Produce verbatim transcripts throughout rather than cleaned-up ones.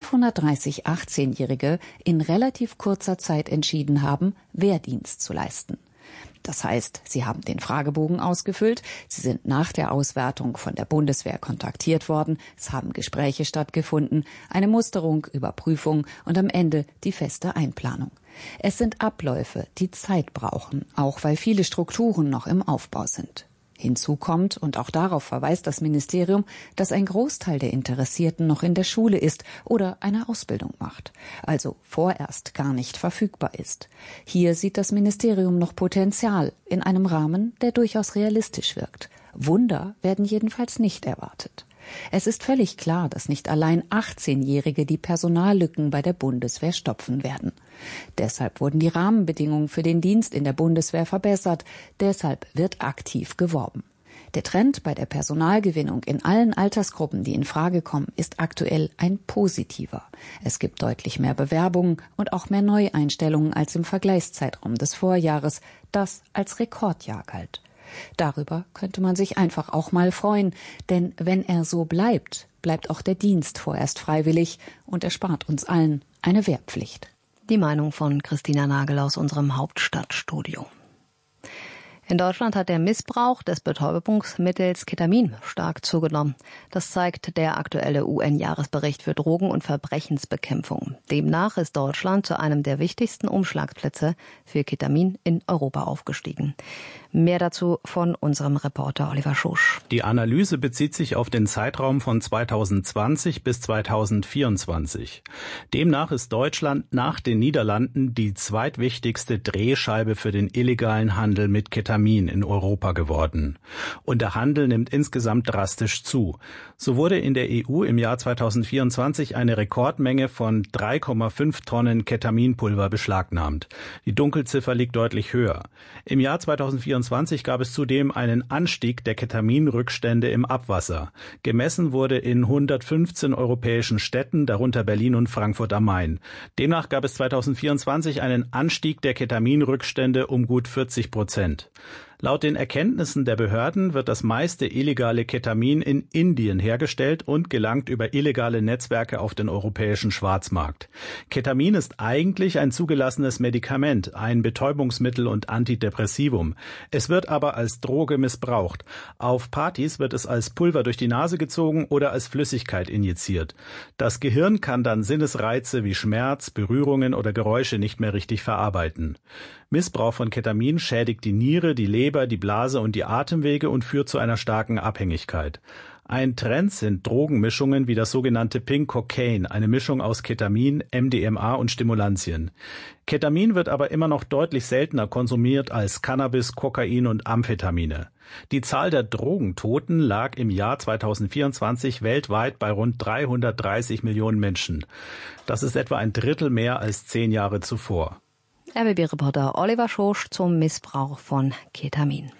fünfhundertdreißig achtzehnjährige in relativ kurzer Zeit entschieden haben, Wehrdienst zu leisten. Das heißt, sie haben den Fragebogen ausgefüllt, sie sind nach der Auswertung von der Bundeswehr kontaktiert worden, es haben Gespräche stattgefunden, eine Musterung, Überprüfung und am Ende die feste Einplanung. Es sind Abläufe, die Zeit brauchen, auch weil viele Strukturen noch im Aufbau sind. Hinzu kommt, und auch darauf verweist das Ministerium, dass ein Großteil der Interessierten noch in der Schule ist oder eine Ausbildung macht, also vorerst gar nicht verfügbar ist. Hier sieht das Ministerium noch Potenzial in einem Rahmen, der durchaus realistisch wirkt. Wunder werden jedenfalls nicht erwartet. Es ist völlig klar, dass nicht allein achtzehnjährige die Personallücken bei der Bundeswehr stopfen werden. Deshalb wurden die Rahmenbedingungen für den Dienst in der Bundeswehr verbessert. Deshalb wird aktiv geworben. Der Trend bei der Personalgewinnung in allen Altersgruppen, die in Frage kommen, ist aktuell ein positiver. Es gibt deutlich mehr Bewerbungen und auch mehr Neueinstellungen als im Vergleichszeitraum des Vorjahres, das als Rekordjahr galt. Darüber könnte man sich einfach auch mal freuen, denn wenn er so bleibt, bleibt auch der Dienst vorerst freiwillig und erspart uns allen eine Wehrpflicht. Die Meinung von Christina Nagel aus unserem Hauptstadtstudio. In Deutschland hat der Missbrauch des Betäubungsmittels Ketamin stark zugenommen. Das zeigt der aktuelle U N-Jahresbericht für Drogen- und Verbrechensbekämpfung. Demnach ist Deutschland zu einem der wichtigsten Umschlagplätze für Ketamin in Europa aufgestiegen. Mehr dazu von unserem Reporter Oliver Schosch. Die Analyse bezieht sich auf den Zeitraum von zweitausendzwanzig bis zweitausendvierundzwanzig. Demnach ist Deutschland nach den Niederlanden die zweitwichtigste Drehscheibe für den illegalen Handel mit Ketamin in Europa geworden. Und der Handel nimmt insgesamt drastisch zu. So wurde in der E U im Jahr zweitausendvierundzwanzig eine Rekordmenge von drei Komma fünf Tonnen Ketaminpulver beschlagnahmt. Die Dunkelziffer liegt deutlich höher. Im Jahr zweitausendvierundzwanzig gab es zudem einen Anstieg der Ketaminrückstände im Abwasser. Gemessen wurde in hundertfünfzehn europäischen Städten, darunter Berlin und Frankfurt am Main. Demnach gab es zweitausendvierundzwanzig einen Anstieg der Ketaminrückstände um gut vierzig Prozent. Laut den Erkenntnissen der Behörden wird das meiste illegale Ketamin in Indien hergestellt und gelangt über illegale Netzwerke auf den europäischen Schwarzmarkt. Ketamin ist eigentlich ein zugelassenes Medikament, ein Betäubungsmittel und Antidepressivum. Es wird aber als Droge missbraucht. Auf Partys wird es als Pulver durch die Nase gezogen oder als Flüssigkeit injiziert. Das Gehirn kann dann Sinnesreize wie Schmerz, Berührungen oder Geräusche nicht mehr richtig verarbeiten. Missbrauch von Ketamin schädigt die Niere, die Leber, die Blase und die Atemwege und führt zu einer starken Abhängigkeit. Ein Trend sind Drogenmischungen wie das sogenannte Pink Cocaine, eine Mischung aus Ketamin, M D M A und Stimulantien. Ketamin wird aber immer noch deutlich seltener konsumiert als Cannabis, Kokain und Amphetamine. Die Zahl der Drogentoten lag im Jahr zweitausendvierundzwanzig weltweit bei rund dreihundertdreißig Millionen Menschen. Das ist etwa ein Drittel mehr als zehn Jahre zuvor. R B B-Reporter Oliver Schosch zum Missbrauch von Ketamin.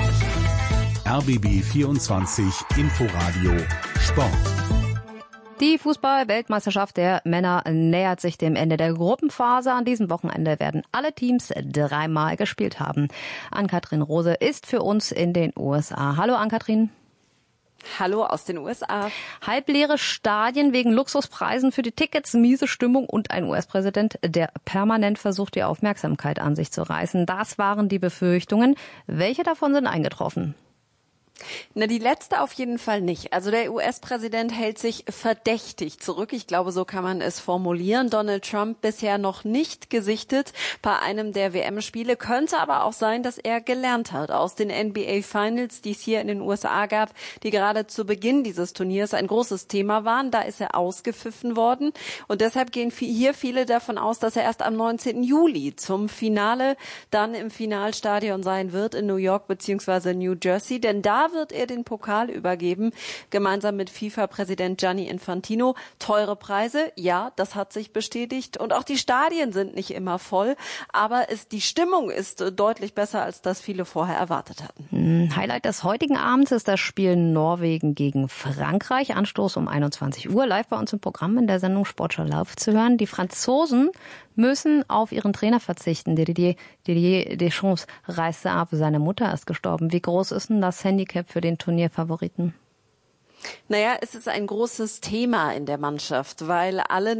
R B B vierundzwanzig Inforadio Sport. Die Fußball-Weltmeisterschaft der Männer nähert sich dem Ende der Gruppenphase. An diesem Wochenende werden alle Teams dreimal gespielt haben. Ann-Kathrin Rose ist für uns in den U S A. Hallo Ann-Kathrin. Hallo aus den U S A. Halbleere Stadien wegen Luxuspreisen für die Tickets, miese Stimmung und ein U S-Präsident, der permanent versucht, die Aufmerksamkeit an sich zu reißen. Das waren die Befürchtungen. Welche davon sind eingetroffen? Na, die letzte auf jeden Fall nicht. Also der U S-Präsident hält sich verdächtig zurück. Ich glaube, so kann man es formulieren. Donald Trump bisher noch nicht gesichtet bei einem der W M-Spiele. Könnte aber auch sein, dass er gelernt hat aus den N B A-Finals, die es hier in den U S A gab, die gerade zu Beginn dieses Turniers ein großes Thema waren. Da ist er ausgepfiffen worden. Und deshalb gehen hier viele davon aus, dass er erst am neunzehnten Juli zum Finale dann im Finalstadion sein wird in New York bzw. New Jersey. Denn da wird er den Pokal übergeben, gemeinsam mit FIFA-Präsident Gianni Infantino. Teure Preise, ja, das hat sich bestätigt. Und auch die Stadien sind nicht immer voll, aber es, die Stimmung ist deutlich besser, als das viele vorher erwartet hatten. Highlight des heutigen Abends ist das Spiel Norwegen gegen Frankreich. Anstoß um einundzwanzig Uhr, live bei uns im Programm in der Sendung Sportschau Live zu hören. Die Franzosen müssen auf ihren Trainer verzichten. Didier, Didier Deschamps reiste ab. Seine Mutter ist gestorben. Wie groß ist denn das Handicap für den Turnierfavoriten? Naja, es ist ein großes Thema in der Mannschaft, weil alle